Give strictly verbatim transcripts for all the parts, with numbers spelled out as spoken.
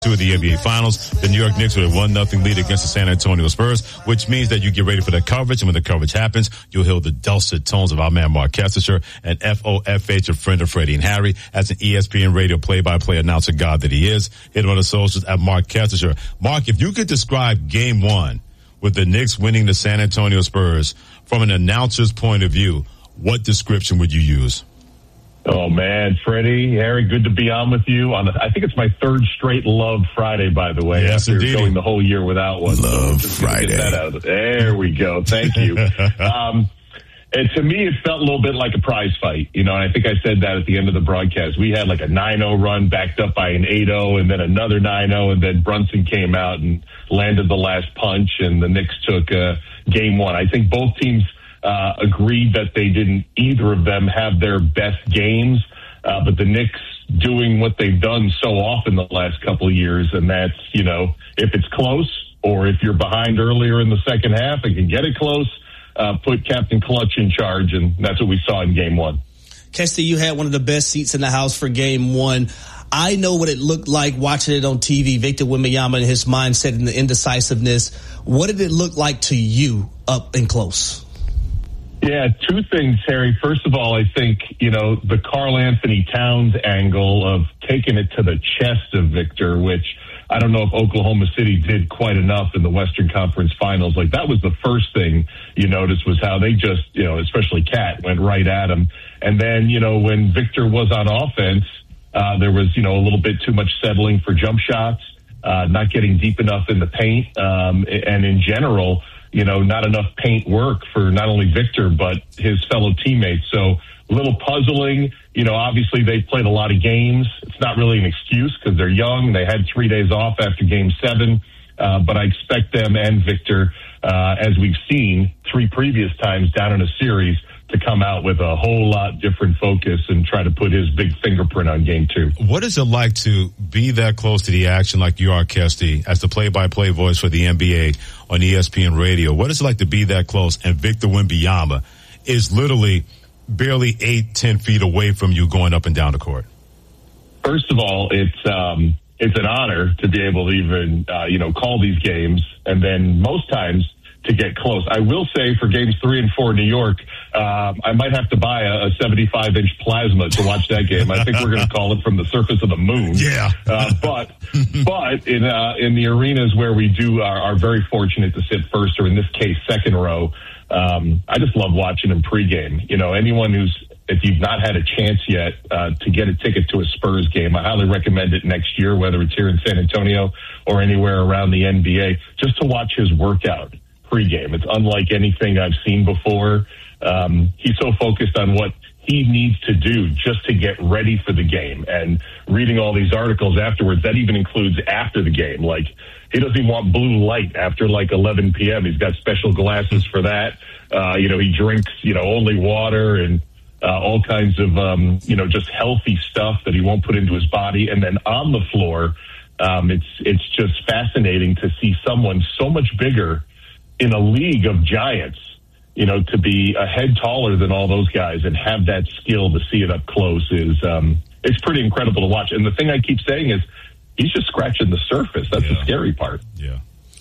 Two of the N B A Finals. The New York Knicks with a one nothing lead against the San Antonio Spurs, which means that you get ready for the coverage, and when the coverage happens, you'll hear the dulcet tones of our man Mark Kestecher and F O F H, a friend of Freddie and Harry, as an E S P N radio play-by-play announcer god that he is. Hit him on the socials at Mark Kestecher. Mark, if you could describe game one with the Knicks winning the San Antonio Spurs from an announcer's point of view, what description would you use? Oh, man, Freddie, Harry, good to be on with you. On the, I think it's my third straight Love Friday, by the way, yes, after indeed. going the whole year without one. Love so Friday. That out. There we go. Thank you. um, and to me, it felt a little bit like a prize fight, you know, and I think I said that at the end of the broadcast. We had like a nine oh run backed up by an eight oh and then another nine oh, and then Brunson came out and landed the last punch, and the Knicks took uh, game one. I think both teams Uh, agreed that they didn't, either of them, have their best games, uh, but the Knicks doing what they've done so often the last couple of years, and that's, you know, if it's close or if you're behind earlier in the second half and can get it close, uh, put Captain Clutch in charge, and that's what we saw in game one. Kesty, you had one of the best seats in the house for game one. I know what it looked like watching it on T V, Victor Wembanyama and his mindset and the indecisiveness. What did it look like to you up and close? Yeah, two things, Harry. First of all, I think, you know, the Karl Anthony Towns angle of taking it to the chest of Victor, which I don't know if Oklahoma City did quite enough in the Western Conference Finals. Like, that was the first thing you noticed, was how they just, you know, especially Cat, went right at him. And then, you know, when Victor was on offense, uh, there was, you know, a little bit too much settling for jump shots, uh, not getting deep enough in the paint, um, and in general, you know, not enough paint work for not only Victor, but his fellow teammates. So a little puzzling. You know, obviously they played a lot of games. It's not really an excuse because they're young. They had three days off after game seven. Uh, but I expect them and Victor, uh, as we've seen three previous times down in a series, to come out with a whole lot different focus and try to put his big fingerprint on game two. What is it like to be that close to the action like you are, Kesty, as the play-by-play voice for the N B A on E S P N Radio? What is it like to be that close, and Victor Wembanyama is literally barely eight, ten feet away from you going up and down the court? First of all, it's um, it's an honor to be able to even, uh, you know, call these games, and then most times to get close. I will say for games three and four in New York, um, I might have to buy a, a seventy-five inch plasma to watch that game. I think we're going to call it from the surface of the moon. Yeah. Uh, but but in uh, in the arenas where we do are, are very fortunate to sit first, or in this case, second row, um, I just love watching them pregame. You know, anyone who's, if you've not had a chance yet uh, to get a ticket to a Spurs game, I highly recommend it next year, whether it's here in San Antonio or anywhere around the N B A, just to watch his workout pregame. It's unlike anything I've seen before. Um, he's so focused on what he needs to do just to get ready for the game, and reading all these articles afterwards, that even includes after the game. Like, he doesn't even want blue light after like eleven p.m. He's got special glasses for that. Uh, you know, he drinks, you know, only water and uh, all kinds of, um, you know, just healthy stuff that he won't put into his body. And then on the floor, um, it's, it's just fascinating to see someone so much bigger in a league of giants, you know, to be a head taller than all those guys and have that skill to see it up close is, um, it's pretty incredible to watch. And the thing I keep saying is he's just scratching the surface. That's yeah. the scary part. Yeah.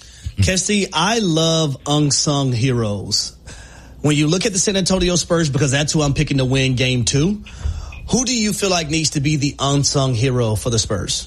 Kesty, I love unsung heroes. When you look at the San Antonio Spurs, because that's who I'm picking to win game two, who do you feel like needs to be the unsung hero for the Spurs?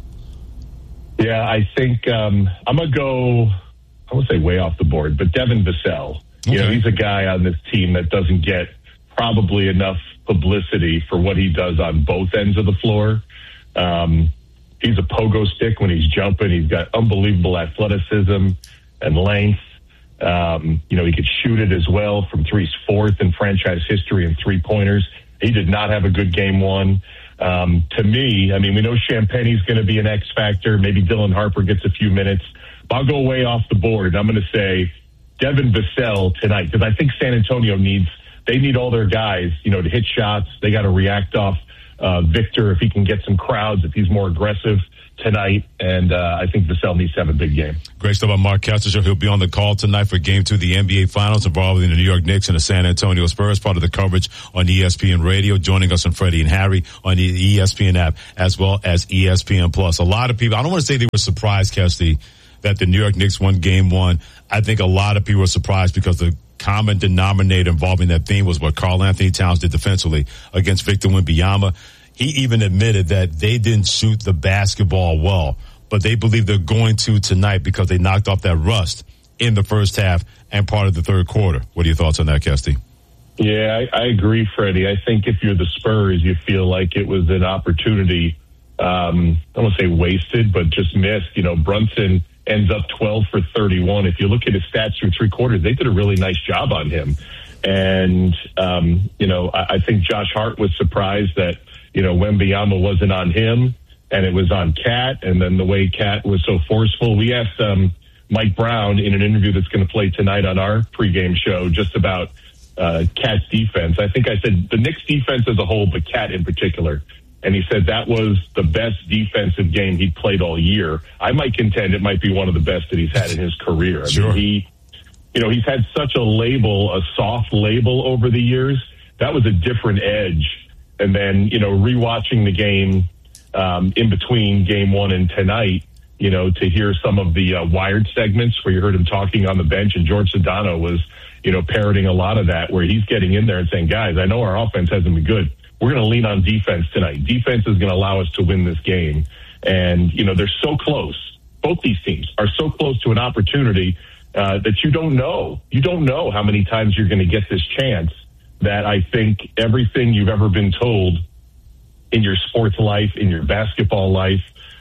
Yeah, I think, um, I'm going to go, I won't say way off the board, but Devin Vassell. Okay. You know, he's a guy on this team that doesn't get probably enough publicity for what he does on both ends of the floor. Um, he's a pogo stick when he's jumping. He's got unbelievable athleticism and length. Um, you know, he could shoot it as well from three. He's fourth in franchise history in three-pointers. He did not have a good game one. Um, to me, I mean, we know Champagne's going to be an X factor. Maybe Dylan Harper gets a few minutes. I'll go way off the board. I'm going to say Devin Vassell tonight, because I think San Antonio needs, they need all their guys, you know, to hit shots. They got to react off uh, Victor if he can get some crowds, if he's more aggressive. tonight, and uh, I think Vassell needs to have a big game. Great stuff about Mark Kestecher. He'll be on the call tonight for Game Two of the N B A Finals involving the New York Knicks and the San Antonio Spurs. Part of the coverage on E S P N Radio. Joining us on Freddie and Harry on the E S P N app as well as E S P N Plus. A lot of people, I don't want to say they were surprised, Kesty, that the New York Knicks won Game One. I think a lot of people were surprised because the common denominator involving that theme was what Karl Anthony Towns did defensively against Victor Wembanyama. He even admitted that they didn't shoot the basketball well, but they believe they're going to tonight because they knocked off that rust in the first half and part of the third quarter. What are your thoughts on that, Kesty? Yeah, I, I agree, Freddie. I think if you're the Spurs, you feel like it was an opportunity, um, I don't want to say wasted, but just missed. You know, Brunson ends up twelve for thirty-one. If you look at his stats through three quarters, they did a really nice job on him. And, um, you know, I, I think Josh Hart was surprised that, you know, Wembanyama wasn't on him and it was on Cat. And then the way Cat was so forceful, we asked um, Mike Brown in an interview that's going to play tonight on our pregame show just about uh, Cat's defense. I think I said the Knicks defense as a whole, but Cat in particular. And he said that was the best defensive game he'd played all year. I might contend it might be one of the best that he's had in his career. I sure. mean, he, you know, he's had such a label, a soft label over the years. That was a different edge. And then, you know, rewatching the game um, in between game one and tonight, you know, to hear some of the uh, Wired segments where you heard him talking on the bench, and George Sedano was, you know, parroting a lot of that, where he's getting in there and saying, guys, I know our offense hasn't been good. We're going to lean on defense tonight. Defense is going to allow us to win this game. And, you know, they're so close. Both these teams are so close to an opportunity uh, that you don't know. You don't know how many times you're going to get this chance, that I think everything you've ever been told in your sports life, in your basketball life,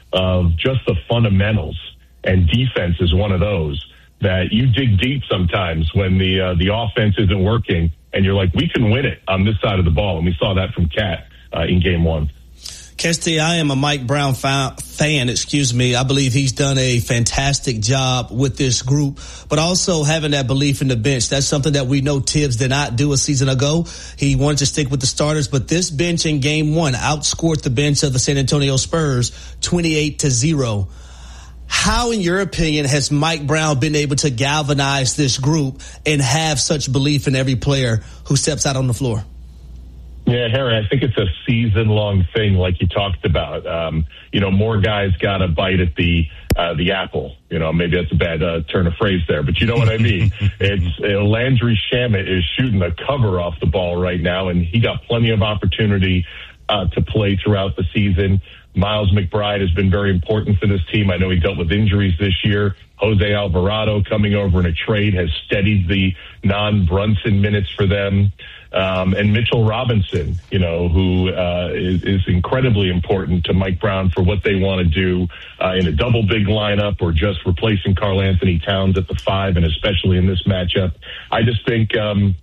of just the fundamentals, and defense is one of those, that you dig deep sometimes when the uh, the offense isn't working, and you're like, we can win it on this side of the ball. And we saw that from Cat uh, in game one. Kesty, I am a Mike Brown fa- fan, excuse me. I believe he's done a fantastic job with this group, but also having that belief in the bench. That's something that we know Tibbs did not do a season ago. He wanted to stick with the starters, but this bench in game one outscored the bench of the San Antonio Spurs twenty-eight to zero. How, in your opinion, has Mike Brown been able to galvanize this group and have such belief in every player who steps out on the floor? Yeah, Harry, I think it's a season-long thing, like you talked about. Um, you know, more guys got a bite at the uh, the apple. You know, maybe that's a bad uh, turn of phrase there, but you know what I mean. It's uh, Landry Shamet is shooting the cover off the ball right now, and he got plenty of opportunity uh, to play throughout the season. Miles McBride has been very important for this team. I know he dealt with injuries this year. Jose Alvarado coming over in a trade has steadied the non-Brunson minutes for them. Um, and Mitchell Robinson, you know, who uh, is, is incredibly important to Mike Brown for what they want to do uh, in a double big lineup, or just replacing Karl Anthony Towns at the five, and especially in this matchup. I just think, um,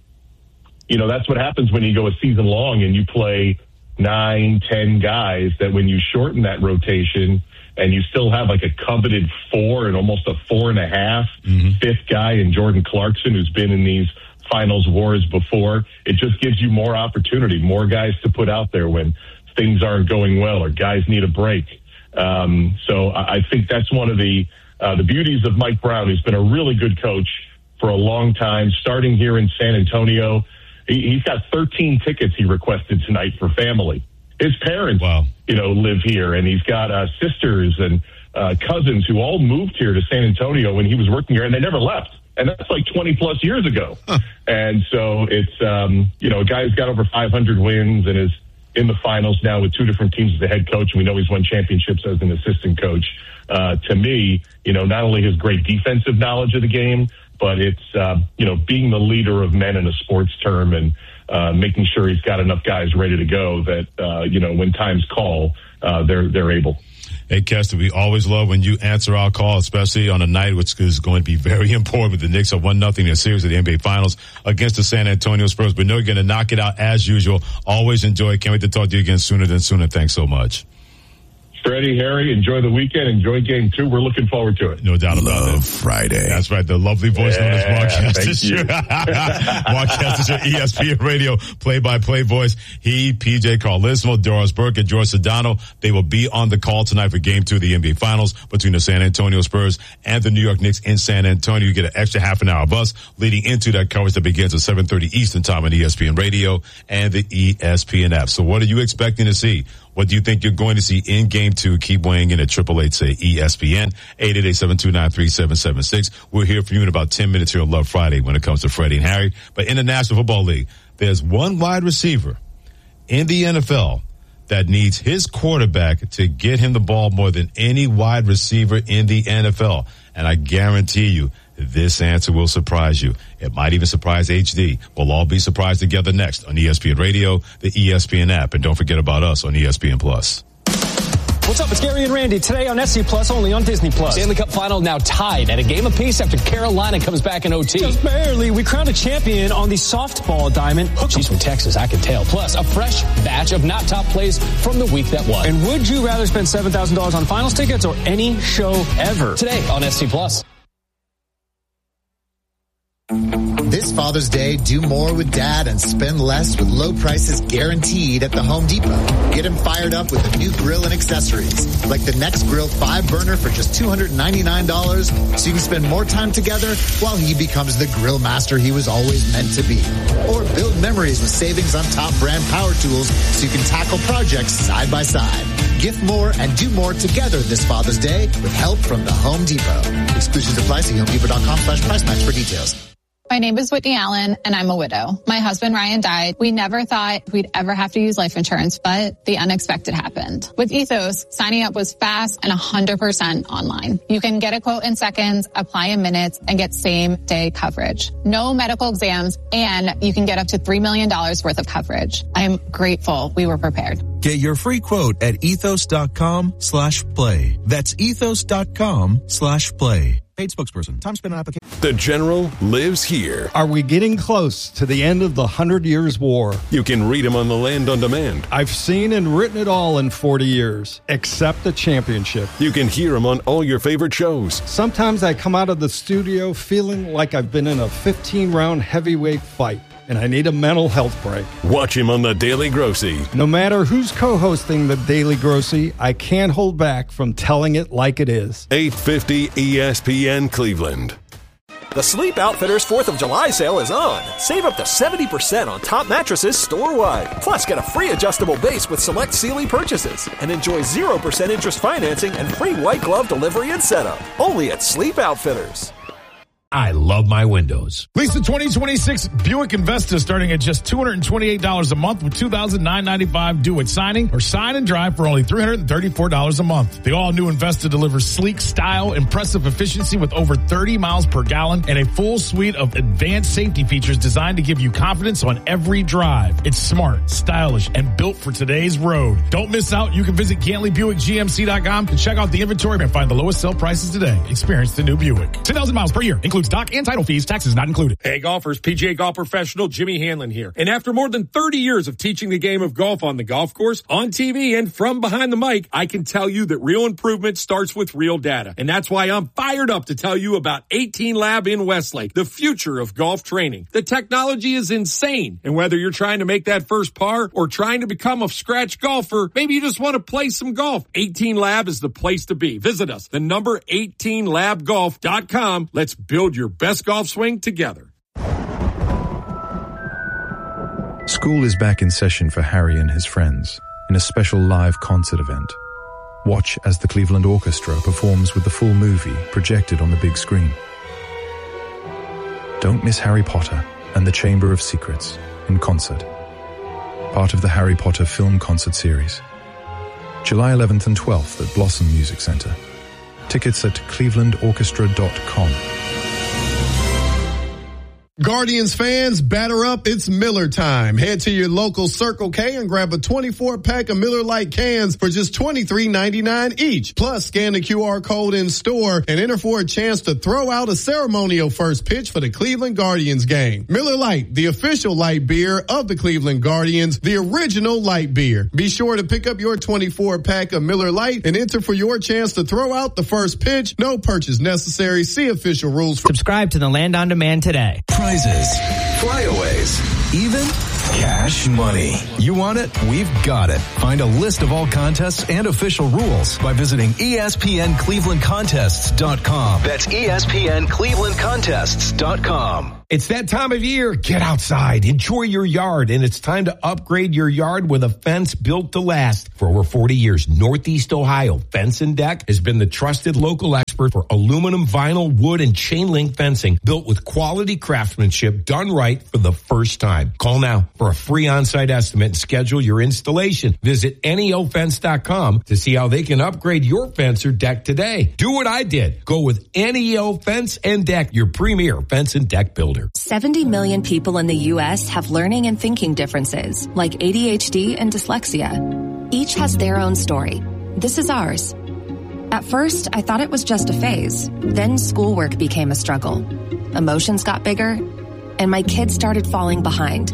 you know, that's what happens when you go a season long and you play nine, ten guys, that when you shorten that rotation and you still have like a coveted four and almost a four and a half mm-hmm. fifth guy in Jordan Clarkson, who's been in these finals wars before, it just gives you more opportunity, more guys to put out there when things aren't going well or guys need a break. Um, so I think that's one of the uh, the beauties of Mike Brown, who's been a really good coach for a long time, starting here in San Antonio. He, he's got thirteen tickets he requested tonight for family. His parents, wow. you know, live here, and he's got uh, sisters and uh, cousins who all moved here to San Antonio when he was working here, and they never left. And that's like twenty plus years ago. Huh. And so it's, um, you know, a guy who's got over five hundred wins and is in the finals now with two different teams as the head coach. And we know he's won championships as an assistant coach. Uh, to me, you know, not only his great defensive knowledge of the game, but it's, uh, you know, being the leader of men in a sports term, and uh, making sure he's got enough guys ready to go that, uh, you know, when times call, uh, they're, they're able. Hey, Kester, we always love when you answer our call, especially on a night which is going to be very important. The Knicks are one nothing in a series of the N B A Finals against the San Antonio Spurs. But no, you're going to knock it out as usual. Always enjoy it. Can't wait to talk to you again sooner than sooner. Thanks so much. Freddie, Harry, enjoy the weekend. Enjoy game two. We're looking forward to it. No doubt about Love it. Friday. That's right. The lovely voice yeah, known as Mark thank Kestecher. Mark Kestecher, E S P N Radio, play-by-play voice. He, P J Carlismo, Doris Burke, and George Sedano, they will be on the call tonight for game two of the N B A Finals between the San Antonio Spurs and the New York Knicks in San Antonio. You get an extra half an hour of us leading into that coverage that begins at seven thirty Eastern Time on E S P N Radio and the E S P N app. So what are you expecting to see? What do you think you're going to see in game two? Keep weighing in at triple eight say E S P N, eight eight eight, seven two nine, three seven seven six. We'll hear from you in about ten minutes here on Love Friday when it comes to Freddie and Harry. But in the National Football League, there's one wide receiver in the N F L that needs his quarterback to get him the ball more than any wide receiver in the N F L. And I guarantee you, this answer will surprise you. It might even surprise H D. We'll all be surprised together next on E S P N Radio, the E S P N app, and don't forget about us on E S P N Plus. What's up? It's Gary and Randy. Today on S C Plus, only on Disney Plus. Stanley Cup final now tied at a game apiece after Carolina comes back in O T. Just barely. We crowned a champion on the softball diamond. She's from Texas, I can tell. Plus, a fresh batch of not top plays from the week that was. And would you rather spend seven thousand dollars on finals tickets or any show ever? Today on S C Plus. This Father's Day, do more with Dad and spend less with low prices guaranteed at the Home Depot. Get him fired up with the new grill and accessories, like the Next Grill five burner for just two hundred ninety-nine dollars, so you can spend more time together while he becomes the grill master he was always meant to be. Or build memories with savings on top brand power tools so you can tackle projects side by side. Gift more and do more together this Father's Day with help from the Home Depot. Exclusions apply. See homedepot.com slash price match for details. My name is Whitney Allen, and I'm a widow. My husband, Ryan, died. We never thought we'd ever have to use life insurance, but the unexpected happened. With Ethos, signing up was fast and one hundred percent online. You can get a quote in seconds, apply in minutes, and get same-day coverage. No medical exams, and you can get up to three million dollars worth of coverage. I am grateful we were prepared. Get your free quote at ethos.com slash play. That's ethos.com slash play. Paid spokesperson. Time spent on application. The General lives here. Are we getting close to the end of the Hundred Years' War? You can read him on the Land on Demand. I've seen and written it all in forty years, except the championship. You can hear him on all your favorite shows. Sometimes I come out of the studio feeling like I've been in a fifteen-round heavyweight fight, and I need a mental health break. Watch him on The Daily Grossy. No matter who's co-hosting The Daily Grossy, I can't hold back from telling it like it is. eight fifty E S P N Cleveland. The Sleep Outfitters fourth of July sale is on. Save up to seventy percent on top mattresses store-wide. Plus, get a free adjustable base with select Sealy purchases. And enjoy zero percent interest financing and free white glove delivery and setup. Only at Sleep Outfitters. I love my windows. Lease the twenty twenty-six Buick Investa starting at just two hundred twenty-eight dollars a month with two thousand nine hundred ninety-five dollars due at signing, or sign and drive for only three hundred thirty-four dollars a month. The all-new Investa delivers sleek style, impressive efficiency with over thirty miles per gallon, and a full suite of advanced safety features designed to give you confidence on every drive. It's smart, stylish, and built for today's road. Don't miss out. You can visit Cantley Buick G M C dot com to check out the inventory and find the lowest sale prices today. Experience the new Buick. ten thousand miles per year, including dock and title fees, taxes not included. Hey golfers, P G A Golf Professional Jimmy Hanlon here. And after more than thirty years of teaching the game of golf on the golf course, on T V, and from behind the mic, I can tell you that real improvement starts with real data. And that's why I'm fired up to tell you about eighteen Lab in Westlake, the future of golf training. The technology is insane. And whether you're trying to make that first par or trying to become a scratch golfer, maybe you just want to play some golf, eighteen Lab is the place to be. Visit us, the number eighteen lab golf dot com. Let's build your best golf swing together. School is back in session for Harry and his friends in a special live concert event. Watch as the Cleveland Orchestra performs with the full movie projected on the big screen. Don't miss Harry Potter and the Chamber of Secrets in concert, part of the Harry Potter film concert series. July eleventh and twelfth at Blossom Music Center. Tickets at cleveland orchestra dot com. Guardians fans, batter up. It's Miller time. Head to your local Circle K and grab a twenty-four pack of Miller Lite cans for just twenty-three ninety-nine each. Plus, scan the Q R code in store and enter for a chance to throw out a ceremonial first pitch for the Cleveland Guardians game. Miller Lite, the official light beer of the Cleveland Guardians, the original light beer. Be sure to pick up your twenty-four pack of Miller Lite and enter for your chance to throw out the first pitch. No purchase necessary. See official rules. For- Subscribe to the Land on Demand today. Prizes, flyaways, even cash money. You want it? We've got it. Find a list of all contests and official rules by visiting E S P N Cleveland Contests dot com. That's E S P N Cleveland Contests dot com. It's that time of year. Get outside, enjoy your yard, and it's time to upgrade your yard with a fence built to last. For over forty years, Northeast Ohio Fence and Deck has been the trusted local expert for aluminum, vinyl, wood, and chain link fencing built with quality craftsmanship done right for the first time. Call now for a free on-site estimate and schedule your installation. Visit N E O fence dot com to see how they can upgrade your fence or deck today. Do what I did. Go with N E O Fence and Deck, your premier fence and deck builder. seventy million people in the U S have learning and thinking differences, like A D H D and dyslexia. Each has their own story. This is ours. At first, I thought it was just a phase. Then schoolwork became a struggle. Emotions got bigger, and my kids started falling behind.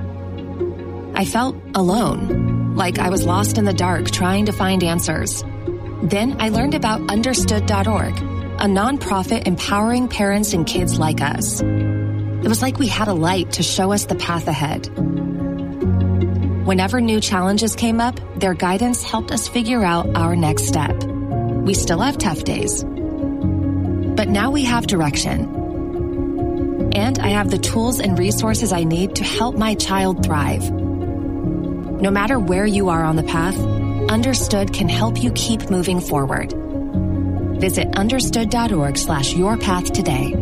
I felt alone, like I was lost in the dark trying to find answers. Then I learned about understood dot org, a nonprofit empowering parents and kids like us. It was like we had a light to show us the path ahead. Whenever new challenges came up, their guidance helped us figure out our next step. We still have tough days, but now we have direction. And I have the tools and resources I need to help my child thrive. No matter where you are on the path, Understood can help you keep moving forward. Visit understood.org slash your path today.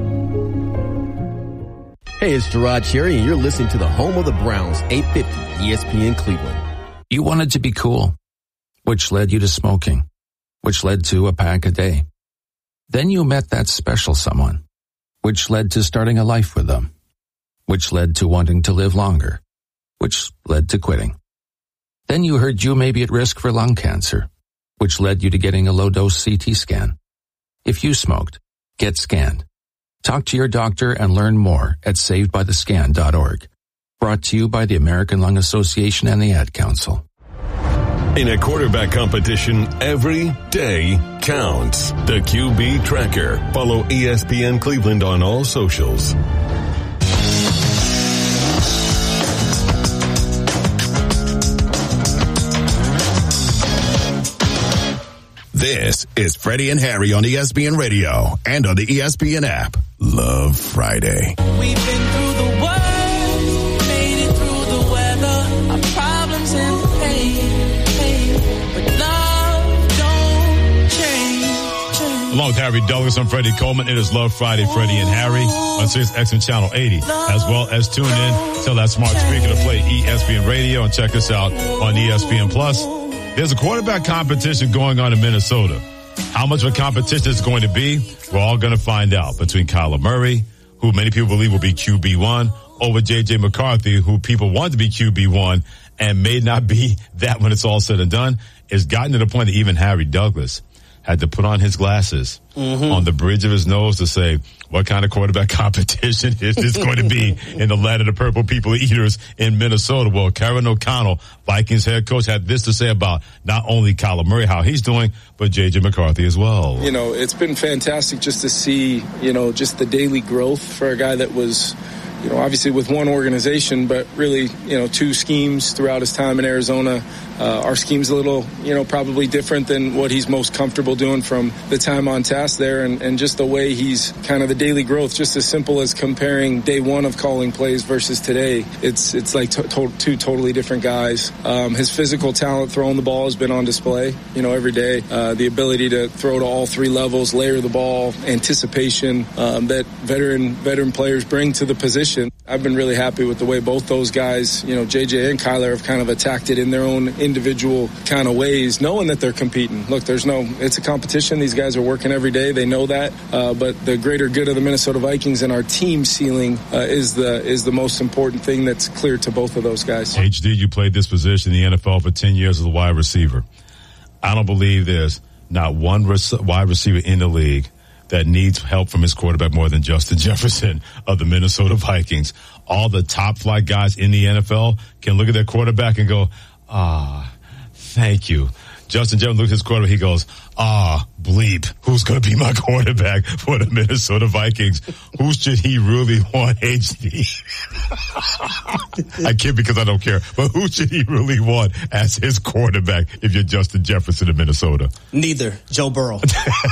Hey, it's Gerard Cherry, and you're listening to the home of the Browns, eight fifty E S P N Cleveland. You wanted to be cool, which led you to smoking, which led to a pack a day. Then you met that special someone, which led to starting a life with them, which led to wanting to live longer, which led to quitting. Then you heard you may be at risk for lung cancer, which led you to getting a low-dose C T scan. If you smoked, get scanned. Talk to your doctor and learn more at saved by the scan dot org. Brought to you by the American Lung Association and the Ad Council. In a quarterback competition, every day counts. The Q B Tracker. Follow E S P N Cleveland on all socials. This is Freddie and Harry on E S P N Radio and on the E S P N app. Love Friday. We've been through the worst, made it through the weather, our problems and pain, pain. But love don't change, change. Along with Harry Douglas, I'm Freddie Coleman. It is Love Friday, Freddie and Harry on Sirius X M Channel eighty, as well as tune in, tell that smart speaker to play E S P N Radio and check us out on E S P N Plus. There's a quarterback competition going on in Minnesota. How much of a competition it's going to be, we're all going to find out between Kyler Murray, who many people believe will be Q B one, over J J McCarthy, who people want to be Q B one and may not be that when it's all said and done. It's gotten to the point that even Harry Douglas had to put on his glasses mm-hmm. on the bridge of his nose to say, what kind of quarterback competition is this going to be in the land of the purple people eaters in Minnesota? Well, Kevin O'Connell, Vikings head coach, had this to say about not only Kyler Murray, how he's doing, but J J McCarthy as well. You know, it's been fantastic just to see, you know, just the daily growth for a guy that was, you know, obviously with one organization, but really, you know, two schemes throughout his time in Arizona. Uh, our scheme's a little, you know, probably different than what he's most comfortable doing from the time on task there, and, and just the way he's kind of the daily growth, just as simple as comparing day one of calling plays versus today. It's it's like to, to, two totally different guys. Um, his physical talent throwing the ball has been on display, you know, every day. Uh, the ability to throw to all three levels, layer the ball, anticipation um, that veteran veteran players bring to the position. competition. I've been really happy with the way both those guys, you know, J J and Kyler, have kind of attacked it in their own individual kind of ways, knowing that they're competing. Look, there's no, it's a competition. These guys are working every day. They know that. Uh, but the greater good of the Minnesota Vikings and our team ceiling uh, is the is the most important thing that's clear to both of those guys. H D, you played this position in the N F L for ten years as a wide receiver. I don't believe there's not one res- wide receiver in the league that needs help from his quarterback more than Justin Jefferson of the Minnesota Vikings. All the top flight guys in the N F L can look at their quarterback and go, ah, thank you. Justin Jefferson looks at his quarterback, he goes, ah, bleep, who's going to be my quarterback for the Minnesota Vikings? Who should he really want, H D? I kid because I don't care, but who should he really want as his quarterback if you're Justin Jefferson of Minnesota? Neither. Joe Burrow.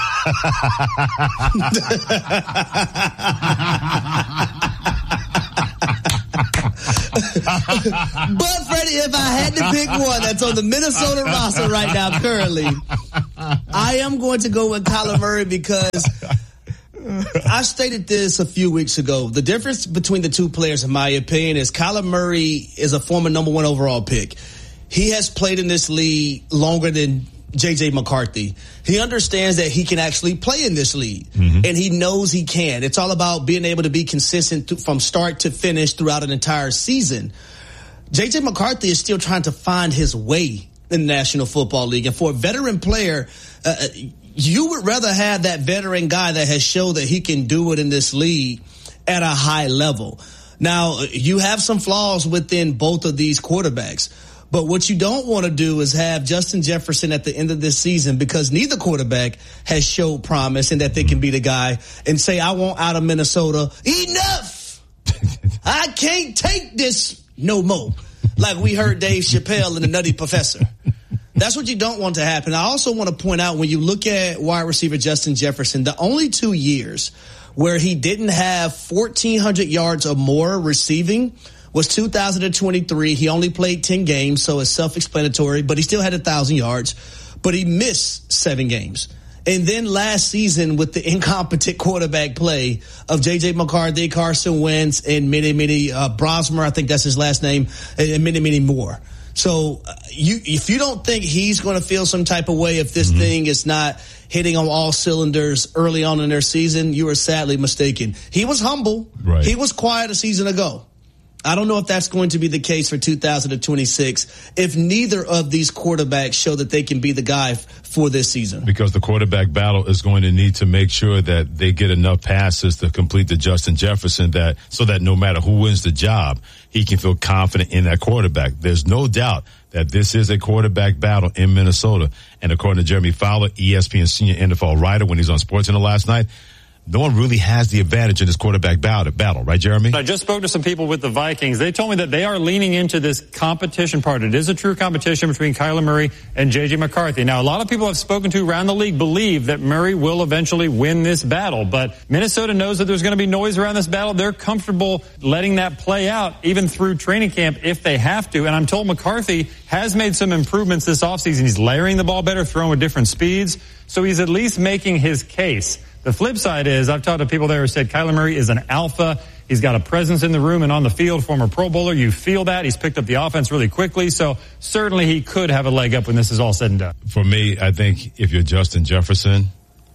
But Freddie, if I had to pick one that's on the Minnesota roster right now currently, I am going to go with Kyler Murray because I stated this a few weeks ago. The difference between the two players, in my opinion, is Kyler Murray is a former number one overall pick. He has played in this league longer than J J McCarthy. He understands that he can actually play in this league, mm-hmm. and he knows he can. It's all about being able to be consistent th- from start to finish throughout an entire season. J J McCarthy is still trying to find his way in the National Football League, and for a veteran player, uh, you would rather have that veteran guy that has shown that he can do it in this league at a high level. Now, you have some flaws within both of these quarterbacks. But what you don't want to do is have Justin Jefferson at the end of this season, because neither quarterback has showed promise and that they can be the guy, and say, I want out of Minnesota. Enough! I can't take this no more. Like we heard Dave Chappelle in The Nutty Professor. That's what you don't want to happen. I also want to point out, when you look at wide receiver Justin Jefferson, the only two years where he didn't have fourteen hundred yards or more receiving was two thousand twenty-three. He only played ten games, so it's self-explanatory, but he still had one thousand yards. But he missed seven games. And then last season, with the incompetent quarterback play of J J McCarthy, Carson Wentz, and many, many, uh, Brosmer, I think that's his last name, and many, many more. So uh, you, if you don't think he's going to feel some type of way if this mm-hmm. thing is not hitting on all cylinders early on in their season, you are sadly mistaken. He was humble. Right. He was quiet a season ago. I don't know if that's going to be the case for two thousand twenty-six if neither of these quarterbacks show that they can be the guy f- for this season. Because the quarterback battle is going to need to make sure that they get enough passes to complete the Justin Jefferson, that so that no matter who wins the job, he can feel confident in that quarterback. There's no doubt that this is a quarterback battle in Minnesota. And according to Jeremy Fowler, E S P N senior N F L writer, when he's on SportsCenter last night, no one really has the advantage in this quarterback battle, right, Jeremy? I just spoke to some people with the Vikings. They told me that they are leaning into this competition part. It is a true competition between Kyler Murray and J J McCarthy. Now, a lot of people I've spoken to around the league believe that Murray will eventually win this battle, but Minnesota knows that there's going to be noise around this battle. They're comfortable letting that play out, even through training camp, if they have to. And I'm told McCarthy has made some improvements this offseason. He's layering the ball better, throwing with different speeds, so he's at least making his case. The flip side is, I've talked to people there who said Kyler Murray is an alpha. He's got a presence in the room and on the field, former Pro Bowler. You feel that. He's picked up the offense really quickly. So certainly he could have a leg up when this is all said and done. For me, I think if you're Justin Jefferson,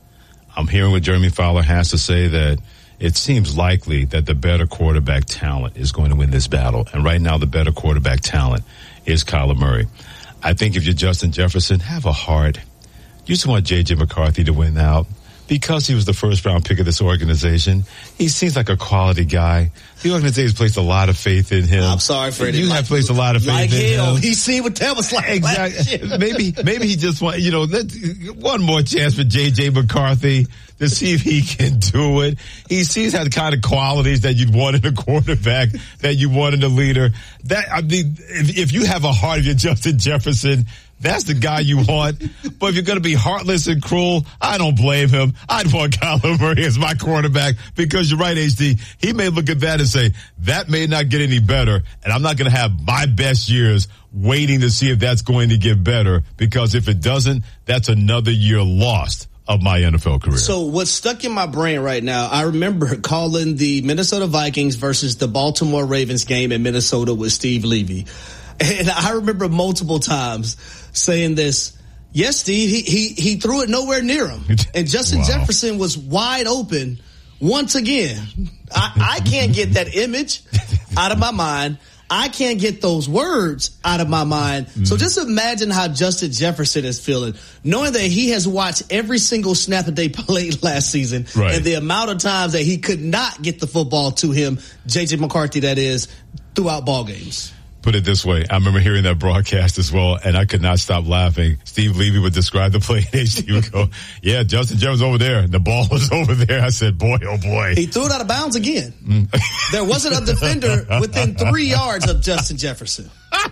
I'm hearing what Jeremy Fowler has to say, that it seems likely that the better quarterback talent is going to win this battle. And right now, the better quarterback talent is Kyler Murray. I think if you're Justin Jefferson, have a heart. You just want J J McCarthy to win out. Because he was the first round pick of this organization, he seems like a quality guy. The organization has placed a lot of faith in him. I'm sorry, Freddie. You like, have placed a lot of faith like in him. He seen what that was like. Exactly. maybe, maybe he just want, you know, let, one more chance for J J McCarthy to see if he can do it. He sees the kind of qualities that you'd want in a quarterback, that you want in a leader. That, I mean, if, if you have a heart, if you're Justin Jefferson, that's the guy you want. But if you're going to be heartless and cruel, I don't blame him. I'd want Kyler Murray as my quarterback, because you're right, H D. He may look at that and say, that may not get any better, and I'm not going to have my best years waiting to see if that's going to get better, because if it doesn't, that's another year lost of my N F L career. So what's stuck in my brain right now, I remember calling the Minnesota Vikings versus the Baltimore Ravens game in Minnesota with Steve Levy. And I remember multiple times saying this, yes, Steve, he he, he threw it nowhere near him. And Justin wow. Jefferson was wide open once again. I, I can't get that image out of my mind. I can't get those words out of my mind. Mm. So just imagine how Justin Jefferson is feeling, knowing that he has watched every single snap that they played last season, right. and the amount of times that he could not get the football to him, J J McCarthy, that is, throughout ball games. Put it this way, I remember hearing that broadcast as well, and I could not stop laughing. Steve Levy would describe the play in H D. He would go, yeah, Justin Jefferson over there. The ball was over there. I said, boy, oh boy. He threw it out of bounds again. Mm. There wasn't a defender within three yards of Justin Jefferson.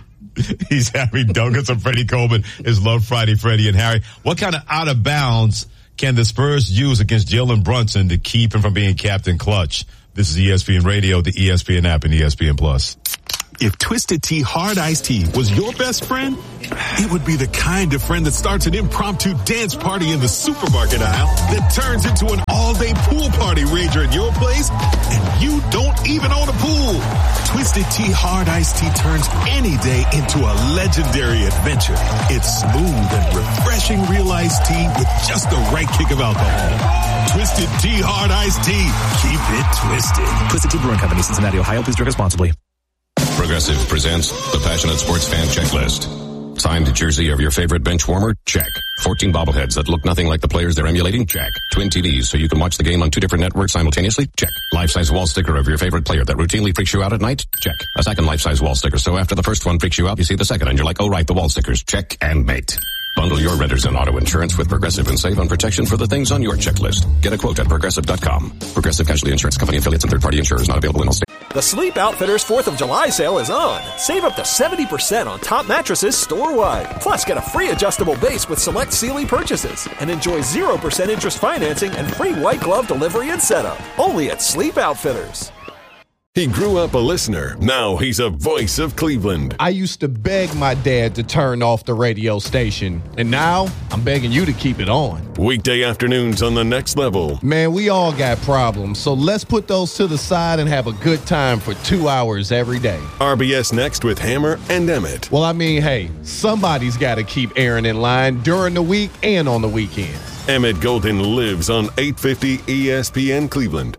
He's Harry Douglas and Freddie Coleman. Is Love Friday, Freddie and Harry. What kind of out of bounds can the Spurs use against Jalen Brunson to keep him from being Captain Clutch? This is E S P N Radio, the E S P N app, and E S P N Plus. If Twisted Tea Hard Iced Tea was your best friend, it would be the kind of friend that starts an impromptu dance party in the supermarket aisle that turns into an all-day pool party rager at your place, and you don't even own a pool. Twisted Tea Hard Iced Tea turns any day into a legendary adventure. It's smooth and refreshing real iced tea with just the right kick of alcohol. Twisted Tea Hard Iced Tea. Keep it twisted. Twisted Tea Brewing Company, Cincinnati, Ohio. Please drink responsibly. Progressive presents the Passionate Sports Fan Checklist. Signed jersey of your favorite bench warmer? Check. fourteen bobbleheads that look nothing like the players they're emulating? Check. Twin T Vs so you can watch the game on two different networks simultaneously? Check. Life-size wall sticker of your favorite player that routinely freaks you out at night? Check. A second life-size wall sticker so after the first one freaks you out, you see the second and you're like, oh right, the wall stickers. Check and mate. Bundle your renters and auto insurance with Progressive and save on protection for the things on your checklist. Get a quote at Progressive dot com. Progressive Casualty Insurance Company affiliates and third-party insurers not available in all states. The Sleep Outfitters fourth of July sale is on. Save up to seventy percent on top mattresses store-wide. Plus, get a free adjustable base with select Sealy purchases. And enjoy zero percent interest financing and free white glove delivery and setup. Only at Sleep Outfitters. He grew up a listener. Now he's a voice of Cleveland. I used to beg my dad to turn off the radio station, and now I'm begging you to keep it on. Weekday afternoons on The Next Level. Man, we all got problems, so let's put those to the side and have a good time for two hours every day. R B S Next with Hammer and Emmett. Well, I mean, hey, somebody's got to keep Aaron in line during the week and on the weekend. Emmett Golden lives on eight fifty E S P N Cleveland.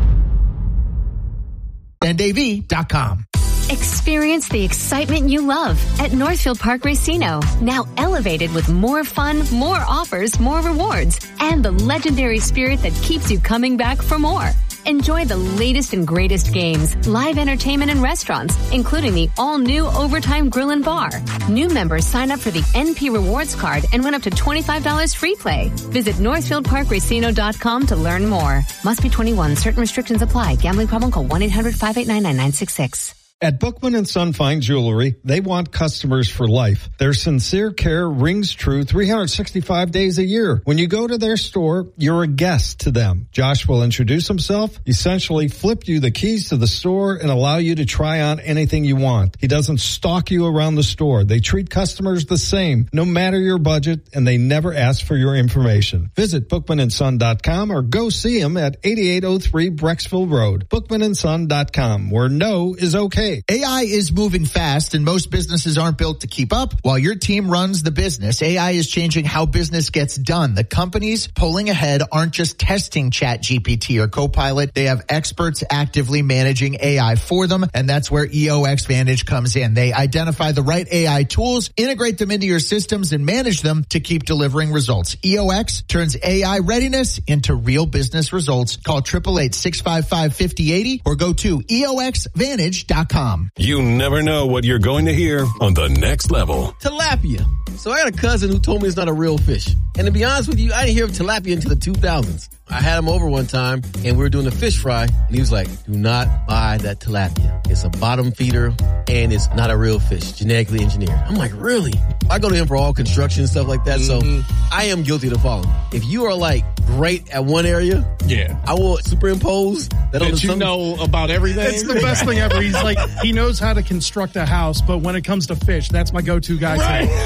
and A V dot com. Experience the excitement you love at Northfield Park Racino. Now elevated with more fun, more offers, more rewards, and the legendary spirit that keeps you coming back for more. Enjoy the latest and greatest games, live entertainment and restaurants, including the all-new Overtime Grill and Bar. New members sign up for the N P Rewards Card and win up to twenty-five dollars free play. Visit Northfield Park Racino dot com to learn more. Must be twenty-one. Certain restrictions apply. Gambling problem? Call one eight hundred five eight nine nine nine six six. At Bookman and Son Fine Jewelry, they want customers for life. Their sincere care rings true three hundred sixty-five days a year. When you go to their store, you're a guest to them. Josh will introduce himself, essentially flip you the keys to the store, and allow you to try on anything you want. He doesn't stalk you around the store. They treat customers the same, no matter your budget, and they never ask for your information. Visit bookman and son dot com or go see him at eighty-eight oh three Brecksville Road. bookman and son dot com, where no is okay. A I is moving fast and most businesses aren't built to keep up. While your team runs the business, A I is changing how business gets done. The companies pulling ahead aren't just testing ChatGPT or Copilot. They have experts actively managing A I for them, and that's where E O X Vantage comes in. They identify the right A I tools, integrate them into your systems, and manage them to keep delivering results. E O X turns A I readiness into real business results. Call eight eight eight, six five five, five oh eight oh or go to E O X Vantage dot com. You never know what you're going to hear on The Next Level. Tilapia. So I got a cousin who told me it's not a real fish. And to be honest with you, I didn't hear of tilapia until the two thousands. I had him over one time, and we were doing a fish fry, and he was like, do not buy that tilapia. It's a bottom feeder, and it's not a real fish, genetically engineered. I'm like, really? I go to him for all construction and stuff like that, mm-hmm. so I am guilty to following. If you are, like, great at one area, yeah, I will superimpose that, that on you some... know about everything. It's the best thing ever. He's like, he knows how to construct a house, but when it comes to fish, that's my go-to guy. Right.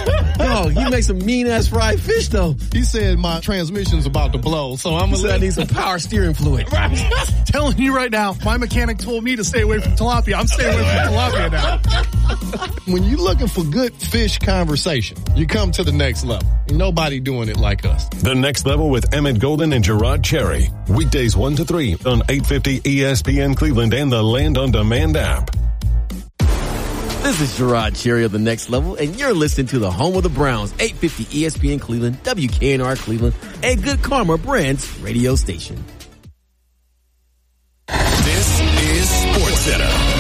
Dog, you make some mean-ass fried fish, though. He said my transmission's about to blow, so I'm gonna. I need some power steering fluid. Right. Telling you right now, my mechanic told me to stay away from tilapia. I'm staying away from tilapia now. When you're looking for good fish conversation, you come to the next level. Nobody doing it like us. The Next Level with Emmett Golden and Gerard Cherry. Weekdays one to three on eight fifty E S P N Cleveland and the Land on Demand app. This is Gerard Cherry of The Next Level, and you're listening to the home of the Browns, eight fifty E S P N Cleveland, W K N R Cleveland, and Good Karma Brands radio station. This is SportsCenter.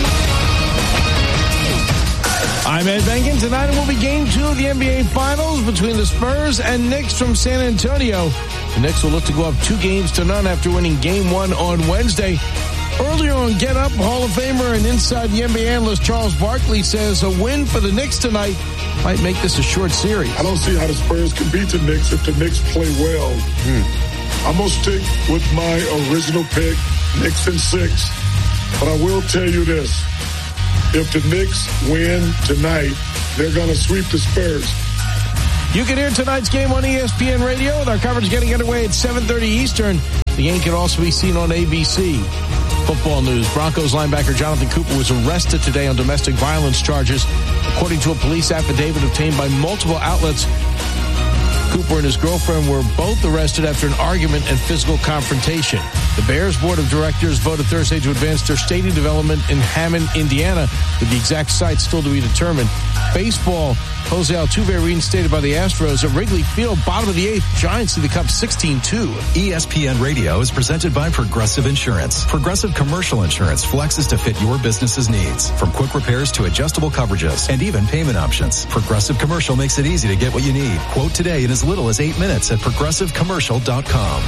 I'm Ed Benkin. Tonight it will be game two of the N B A Finals between the Spurs and Knicks from San Antonio. The Knicks will look to go up two games to none after winning game one on Wednesday. Earlier on Get Up, Hall of Famer and Inside the N B A analyst Charles Barkley says a win for the Knicks tonight might make this a short series. I don't see how the Spurs can beat the Knicks if the Knicks play well. Hmm. I'm going to stick with my original pick, Knicks in six. But I will tell you this. If the Knicks win tonight, they're going to sweep the Spurs. You can hear tonight's game on E S P N Radio with our coverage getting underway at seven thirty Eastern. The game can also be seen on A B C. Football news. Broncos linebacker Jonathan Cooper was arrested today on domestic violence charges. According to a police affidavit obtained by multiple outlets, Cooper and his girlfriend were both arrested after an argument and physical confrontation. The Bears Board of Directors voted Thursday to advance their stadium development in Hammond, Indiana, with the exact site still to be determined. Baseball, Jose Altuve reinstated by the Astros at Wrigley Field, bottom of the eighth. Giants see the Cubs sixteen two. E S P N Radio is presented by Progressive Insurance. Progressive Commercial Insurance flexes to fit your business's needs. From quick repairs to adjustable coverages and even payment options, Progressive Commercial makes it easy to get what you need. Quote today in as little as eight minutes at progressive commercial dot com.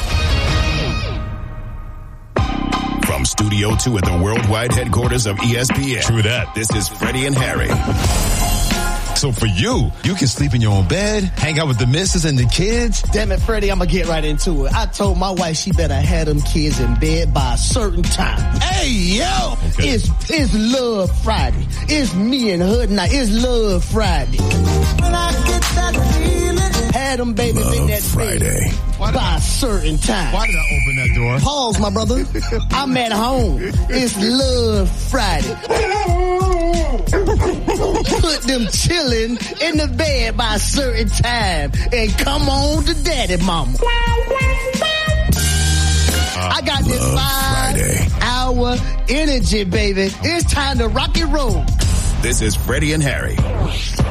From Studio two at the worldwide headquarters of E S P N. True that. This is Freddie and Harry. So for you, you can sleep in your own bed, hang out with the missus and the kids. Damn it, Freddie, I'm going to get right into it. I told my wife she better have them kids in bed by a certain time. Hey, yo! Okay. It's, it's Love Friday. It's me and her tonight. It's Love Friday. When I get that feeling, had them baby in that Friday. bed by a certain time. Why did I open that door? Pause, my brother. I'm at home. It's Love Friday. Put them chillin' in the bed by a certain time and come on to daddy mama. Uh, I got this five Friday. hour energy, baby. It's time to rock and roll. This is Freddie and Harry.